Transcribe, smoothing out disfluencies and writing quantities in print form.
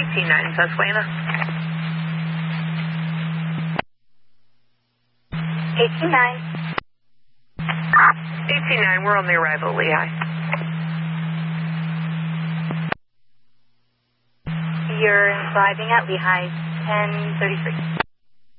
18-9 Susquehanna. 18-9. 18-9, we're on the arrival at Lehigh. You're arriving at Lehigh, 10:33.